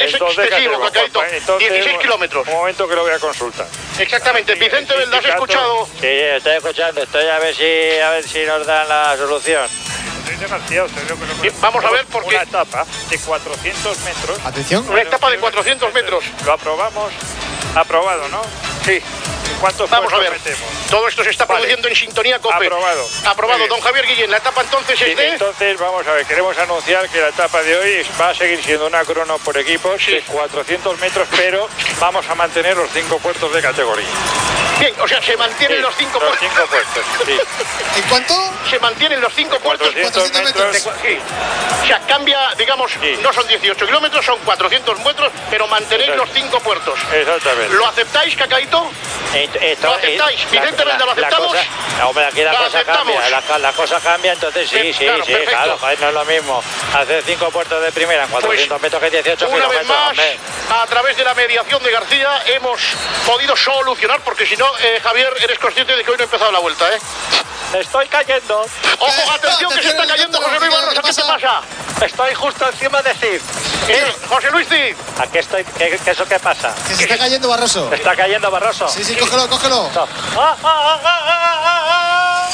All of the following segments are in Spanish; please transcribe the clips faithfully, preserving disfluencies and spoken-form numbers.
es entonces, excesivo, Cacaito. Pues, entonces, dieciséis kilómetros. Un momento que lo voy a consultar. Exactamente. Vicente Belda, ¿has escuchado? Sí, estoy escuchando. Estoy a ver si, a ver si nos dan la solución. Estoy demasiado, estoy loco, loco. Bien, vamos a ver por qué. Una etapa de cuatrocientos metros. Atención. Una etapa de cuatrocientos metros. Lo aprobamos. Aprobado, ¿no? Sí. ¿Cuántos Vamos a ver. metemos? Todo esto se está Vale. produciendo en sintonía COPE. Aprobado. Aprobado. Muy bien. Don Javier Guillén, la etapa entonces Sí, es de... entonces, vamos a ver, queremos anunciar que la etapa de hoy va a seguir siendo una crono por equipos Sí. de cuatrocientos metros, pero vamos a mantener los cinco puertos de categoría. Bien, o sea, se mantienen Sí, los cinco los puertos. cinco puertos, sí. ¿En cuánto? Se mantienen los cinco puertos. cuatrocientos cuatrocientos metros. metros. Sí. O sea, cambia, digamos, Sí. no son dieciocho kilómetros, son cuatrocientos metros, pero mantenéis Exacto. los cinco puertos. Exactamente. ¿Lo aceptáis, Cacaito? Esto- esto- ¿Lo aceptáis? eh, Vicente Belda, ¿lo la aceptamos? cosa- no, hombre, aquí la Lo cosa aceptamos. cambia, la, la cosa cambia, entonces sí, Bien, sí, claro, sí, perfecto. claro, joder, no es lo mismo hacer cinco puertos de primera en cuatrocientos metros que dieciocho Una vez kilómetros, más, hombre. a través de la mediación de García, hemos podido solucionar, porque si no, eh, Javier, eres consciente de que hoy no ha empezado la vuelta, ¿eh? Estoy cayendo, Ojo, atención, que se está cayendo José Luis Barroso, ¿qué te pasa? estoy justo encima de Cid. Eh, José Luis Cid, Aquí estoy, ¿qué, qué eso qué pasa? Que se está cayendo Barroso. ¿Está cayendo Barroso? Sí, sí, cógelo, cógelo. No. Ah, ah, ah, ah, ah, ah, ah.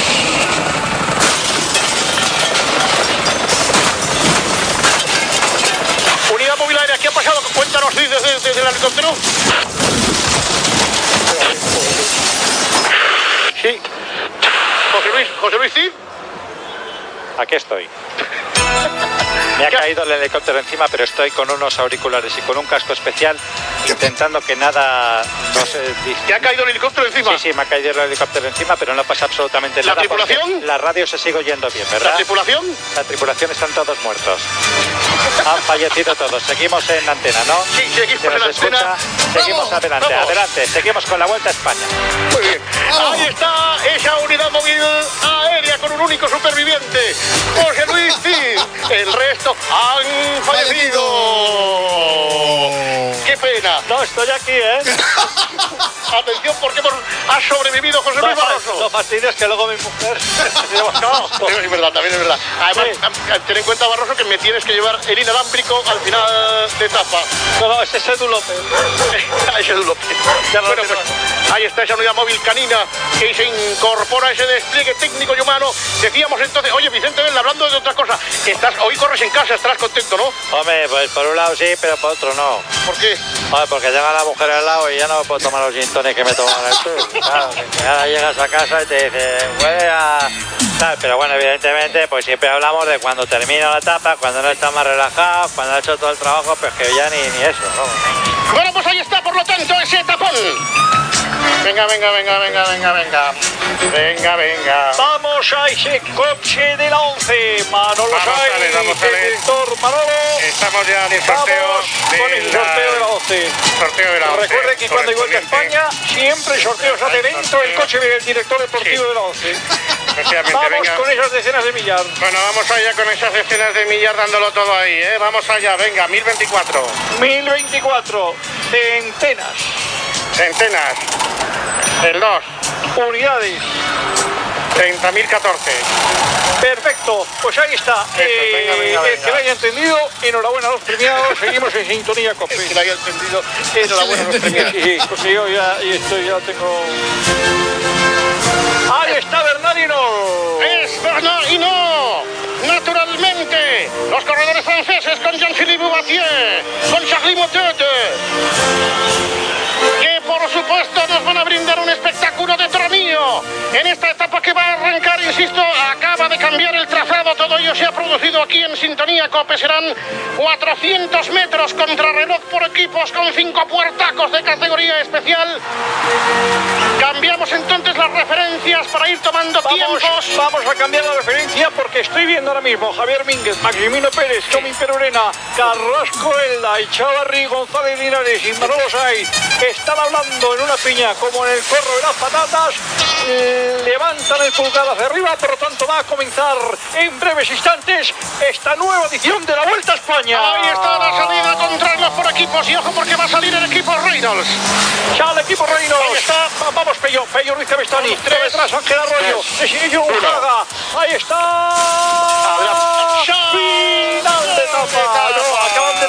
unidad móvil aérea, ¿qué ha pasado? Cuéntanos, Cid, desde, desde el helicóptero. Sí. José Luis, José Luis Cid. Aquí estoy. Me ha ¿Qué? caído el helicóptero encima, pero estoy con unos auriculares y con un casco especial intentando que nada no se dis- ¿Te ha caído el helicóptero encima? Sí, sí, me ha caído el helicóptero encima, pero no pasa absolutamente ¿La nada. porque tripulación? La radio se sigue oyendo bien, ¿verdad? ¿La tripulación? La tripulación están todos muertos. Han fallecido todos. Seguimos en antena, ¿no? Sí, seguimos ¿Se en nos antena. escucha? Seguimos ¡Vamos! adelante, ¡Vamos! adelante. Seguimos con la Vuelta a España. Muy bien. Vamos. Ahí está esa unidad móvil aérea con un único superviviente, José Luis Cid. El resto han fallecido. ¡Qué pena! No, estoy aquí, ¿eh? Atención, porque hemos, ha sobrevivido José Luis No Barroso. fastidies que luego mi mujer... No, también es verdad, también es verdad. Además, Sí. am- ten en cuenta, Barroso, que me tienes que llevar el inalámbrico al final de etapa. No, no, ese es Edu López. Ese es López. Ya lo Bueno, tengo. pues, ahí está esa unidad móvil canina que se incorpora a ese despliegue técnico y humano. Decíamos entonces, oye, Vicente Belda, hablando de otra cosa, estás, hoy corres en casa, estarás contento, ¿no? Hombre, pues por un lado sí, pero por otro no. ¿Por qué? Joder, porque llega la mujer al lado y ya no puedo tomar los gin tonic que me toman en el tour. Claro, que ahora llegas a casa y te dice, huele a... tal. Pero bueno, evidentemente, pues siempre hablamos de cuando termina la etapa, cuando no está más relajado, cuando ha hecho todo el trabajo, pues que ya ni, ni eso, ¿no? Bueno, pues ahí está, por lo tanto, ese tapón. Venga, venga, venga, venga, venga, venga. Venga, venga. Vamos a ese coche de la once. Manolo Vamos a ver, Sáenz, vamos a ver. director Manolo. Estamos ya en el sorteo Vamos con el sorteo de la once. sorteo de la once. Recuerde que cuando hay Vuelta a España, siempre el sorteo se hace dentro del coche del director deportivo Sí. de la once. Efectivamente, Vamos venga. con esas decenas de millar. Bueno, vamos allá con esas decenas de millar dándolo todo ahí, ¿eh? Vamos allá, venga, mil veinticuatro. mil veinticuatro centenas, Centenas. El dos. unidades. treinta mil catorce. Perfecto, pues ahí está. Eh, venga, venga, el venga. que lo haya entendido, enhorabuena a los premiados. Seguimos en sintonía COPE. Que lo haya entendido, enhorabuena a los premiados. Sí, sí, porque yo ya y estoy, ya tengo. Ahí está Bernardino. Es Bernard Hinault. Naturalmente, los corredores franceses con Jean-Philippe Boubatier, con Charlie Motete, que por supuesto nos van a brindar un espectáculo de tramillo en esta etapa que va a arrancar, insisto, acaba de cambiar el trazado, todo ello se ha producido aquí en Sintonía COPE, serán cuatrocientos metros contrarreloj por equipos con cinco puertacos de categoría especial. Cambiamos entonces las referencias para ir tomando Vamos, tiempos. vamos a cambiar la referencia porque estoy viendo ahora mismo Javier Mínguez, Maximino Pérez, Tommy Perurena, Carrasco Elda, Echavarri, González Linares y Manolo Sáenz están hablando en una piña como en el corro de las patatas. Eh, levantan el pulgar hacia arriba, por lo tanto va a comenzar en breves instantes esta nueva edición de la Vuelta a España. Ahí está la salida contrarreloj por equipos y ojo porque va a salir el equipo Reynolds. Ya el equipo Reynolds. Ahí está. Va- Vamos, Pello, Pello Ruiz Cabestani. Vamos, tres, Detrás Ángel Arroyo. tres, De Sinillo uno. Urraga. Ahí está. Adelante. Final de etapa. No, acaban de